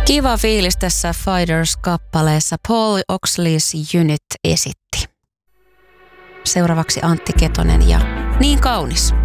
Kiva fiilis tässä Fighters-kappaleessa Paul Oxley's Unit esitti. Seuraavaksi Antti Ketonen ja Niin kaunis.